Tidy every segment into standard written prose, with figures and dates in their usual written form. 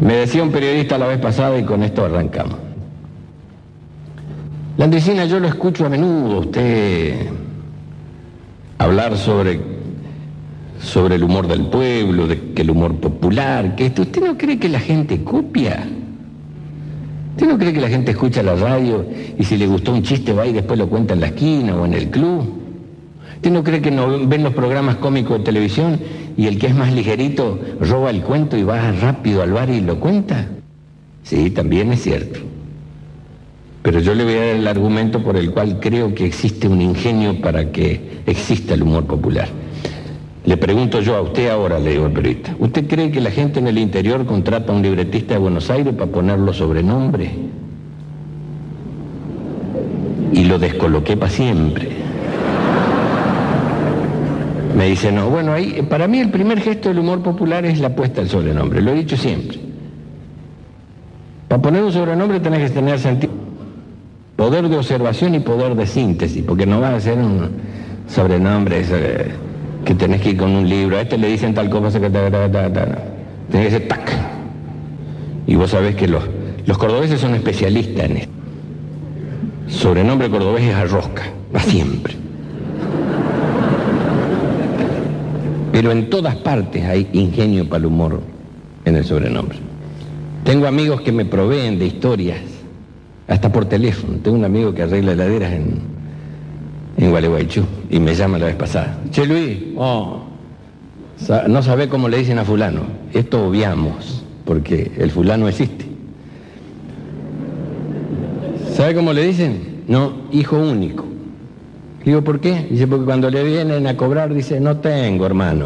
Me decía un periodista la vez pasada, y con esto arrancamos. Landricina, yo lo escucho a menudo, usted hablar sobre el humor del pueblo, que el humor popular, que esto. ¿Usted no cree que la gente copia? ¿Usted no cree que la gente escucha la radio y si le gustó un chiste va y después lo cuenta en la esquina o en el club? ¿Usted no cree que no ven los programas cómicos de televisión y el que es más ligerito roba el cuento y va rápido al bar y lo cuenta? Sí, también es cierto. Pero yo le voy a dar el argumento por el cual creo que existe un ingenio para que exista el humor popular. Le pregunto yo a usted ahora, le digo al periodista, ¿usted cree que la gente en el interior contrata a un libretista de Buenos Aires para ponerlo sobrenombre? Y lo descoloqué para siempre. Me dice, no, bueno, ahí, para mí el primer gesto del humor popular es la puesta del sobrenombre, lo he dicho siempre. Para poner un sobrenombre tenés que tener sentido, poder de observación y poder de síntesis, porque no vas a hacer un sobrenombre que tenés que ir con un libro, a este le dicen tal cosa, tenés que decir tac. Y vos sabés que los cordobeses son especialistas en esto. Sobrenombre cordobés es arrosca, va siempre. Pero en todas partes hay ingenio para el humor en el sobrenombre. Tengo amigos que me proveen de historias, hasta por teléfono. Tengo un amigo que arregla heladeras en Gualeguaychú y me llama la vez pasada. Che, Luis, no sabe cómo le dicen a fulano. Esto obviamos, porque el fulano existe. ¿Sabe cómo le dicen? No, hijo único. Digo, ¿por qué? Dice, porque cuando le vienen a cobrar, dice, no tengo, hermano.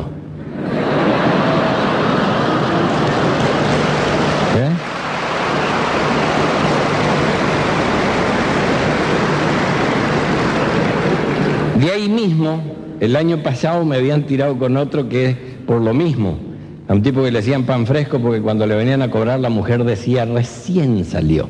¿Eh? De ahí mismo, el año pasado me habían tirado con otro que es por lo mismo. A un tipo que le hacían pan fresco porque cuando le venían a cobrar la mujer decía, recién salió.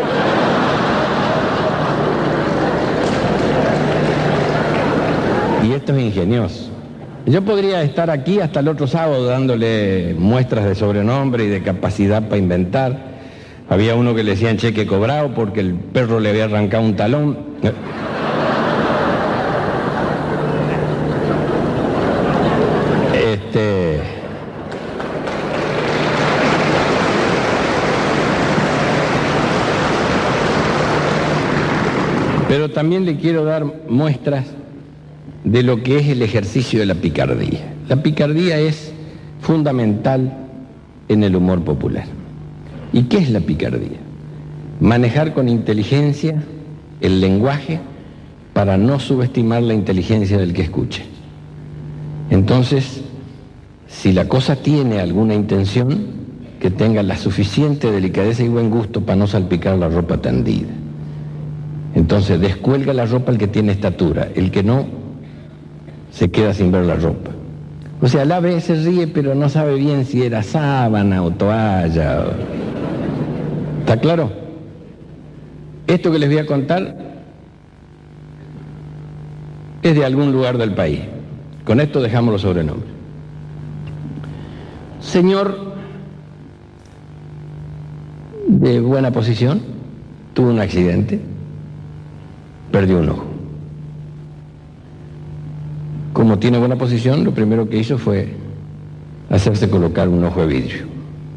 Y esto es ingenioso. Yo podría estar aquí hasta el otro sábado dándole muestras de sobrenombre y de capacidad para inventar. Había uno que le decían cheque cobrado porque el perro le había arrancado un talón. Pero también le quiero dar muestras de lo que es el ejercicio de la picardía. La picardía es fundamental en el humor popular. ¿Y qué es la picardía? Manejar con inteligencia el lenguaje para no subestimar la inteligencia del que escuche. Entonces, si la cosa tiene alguna intención, que tenga la suficiente delicadeza y buen gusto para no salpicar la ropa tendida. Entonces, descuelga la ropa el que tiene estatura, el que no se queda sin ver la ropa. O sea, la ve, se ríe, pero no sabe bien si era sábana o toalla. ¿Está claro? Esto que les voy a contar es de algún lugar del país. Con esto dejamos los sobrenombres. Señor de buena posición, tuvo un accidente, perdió un ojo. Como tiene buena posición, lo primero que hizo fue hacerse colocar un ojo de vidrio.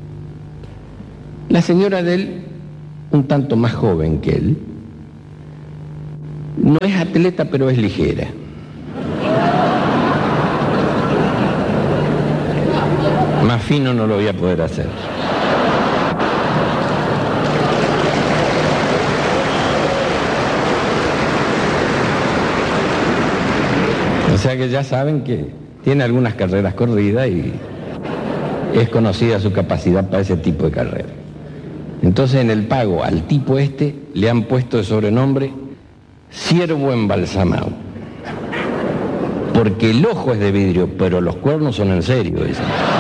La señora de él, un tanto más joven que él, no es atleta, pero es ligera. Más fino no lo voy a poder hacer. O sea que ya saben que tiene algunas carreras corridas y es conocida su capacidad para ese tipo de carrera. Entonces en el pago al tipo este le han puesto de sobrenombre ciervo embalsamado. Porque el ojo es de vidrio, pero los cuernos son en serio, dicen.